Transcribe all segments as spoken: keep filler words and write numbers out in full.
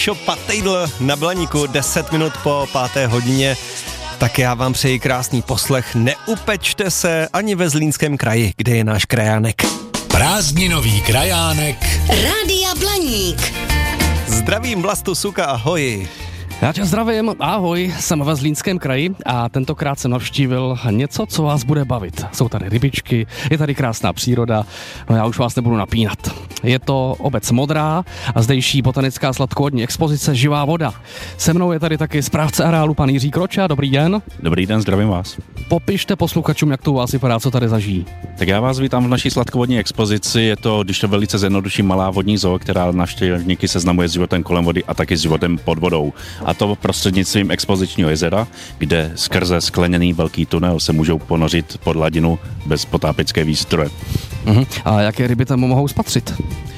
Míšo Patejdl na Blaníku, deset minut po páté hodině. Tak já vám přeji krásný poslech. Neupečte se ani ve Zlínském kraji, kde je náš krajánek. Prázdninový krajánek Rádia Blaník. Zdravím, Vlastu Suka, ahoj. Já tě zdravím, ahoj, jsem ve Zlínském kraji a tentokrát jsem navštívil něco, co vás bude bavit. Jsou tady rybičky, je tady krásná příroda, no já už vás nebudu napínat. Je to obec Modrá a zdejší botanická sladkovodní expozice Živá voda. Se mnou je tady taky správce areálu pan Jiří Kroča, dobrý den. Dobrý den, zdravím vás. Popište posluchačům, jak to u vás vypadá, co tady zažijí. Tak já vás vítám v naší sladkovodní expozici, je to, když to velice zjednoduší, malá vodní zoo, která navštěvníky seznamuje s životem kolem vody a taky s životem pod vodou. A to prostřednictvím expozičního jezera, kde skrze skleněný velký tunel se můžou ponořit pod hladinu bez potápěčské výstroje. Uh-huh. A jaké ryby tam mohou spatřit?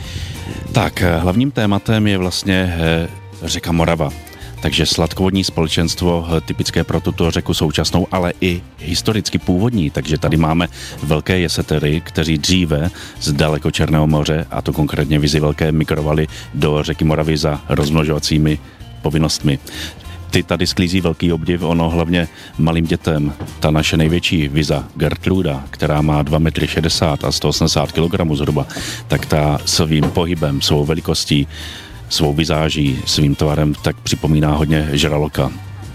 Tak, hlavním tématem je vlastně řeka Morava. Takže sladkovodní společenstvo typické pro tuto řeku současnou, ale i historicky původní. Takže tady máme velké jesetery, kteří dříve z daleko Černého moře, a to konkrétně vizi velké, migrovali do řeky Moravy za rozmnožovacími povinnostmi. Ty tady sklízí velký obdiv, ono hlavně malým dětem. Ta naše největší viza Gertruda, která má dva metry šedesát a sto osmdesát kilogramů zhruba, tak ta svým pohybem, svou velikostí, svou vizáží, svým tvarem, tak připomíná hodně žraloka.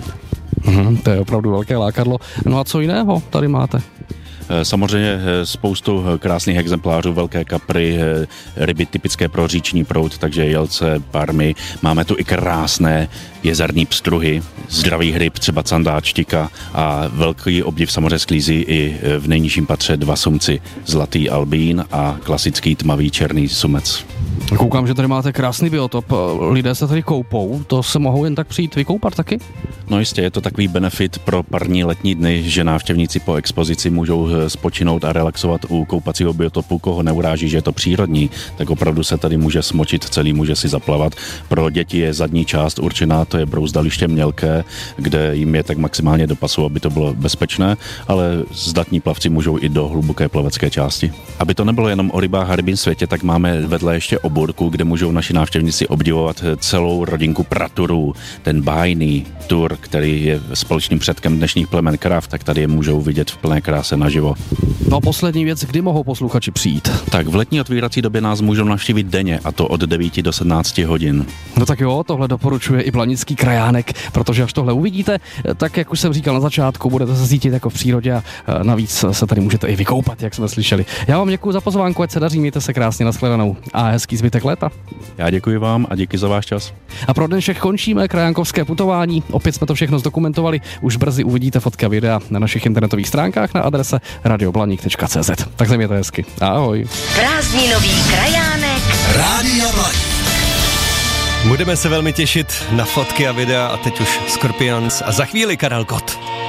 Hmm, to je opravdu velké lákadlo. No a co jiného tady máte? Samozřejmě spoustu krásných exemplářů, velké kapry, ryby typické pro říční proud, takže jelce, parmy. Máme tu i krásné jezerní pstruhy, zdravých ryb, třeba candáčtika, a velký obdiv samozřejmě sklízí i v nejnižším patře dva sumci, zlatý albín a klasický tmavý černý sumec. Koukám, že tady máte krásný biotop, lidé se tady koupou, to se mohou jen tak přijít vykoupat taky? No jistě, je to takový benefit pro parní letní dny, že návštěvníci po expozici můžou spočinout a relaxovat u koupacího biotopu, koho neuráží, že je to přírodní, tak opravdu se tady může smočit celý, může si zaplavat. Pro děti je zadní část určená, to je brouzdaliště mělké, kde jim je tak maximálně do pasu, aby to bylo bezpečné, ale zdatní plavci můžou i do hluboké plavecké části. Aby to nebylo jenom o rybách a rybím světě, tak máme vedle ještě oburku, kde můžou naši návštěvníci obdivovat celou rodinku praturů, ten bájný tur, který je společným předkem dnešních plemen krav, tak tady je můžou vidět v plné kráse naživo. No a poslední věc, kdy mohou posluchači přijít? Tak v letní otvírací době nás můžou navštívit denně, a to od devíti do sedmnácti hodin. No tak jo, tohle doporučuje i Blanický krajánek, protože až tohle uvidíte, tak jak už jsem říkal na začátku, budete se cítit jako v přírodě a navíc se tady můžete i vykoupat, jak jsme slyšeli. Já vám děkuji za pozvánku, ať se daří, mějte se krásně, nashledanou a hezký zbytek léta. Já děkuji vám a díky za váš čas. A pro dnešek končíme krajánkovské putování. Opět jsme to všechno zdokumentovali. Už brzy uvidíte fotky a videa na našich internetových stránkách na adrese radioblaník tečka cé zet. Tak se mějte hezky. Ahoj. Prázdninový krajánek Rádia Blaník. Budeme se velmi těšit na fotky a videa a teď už Scorpions a za chvíli Karel Gott.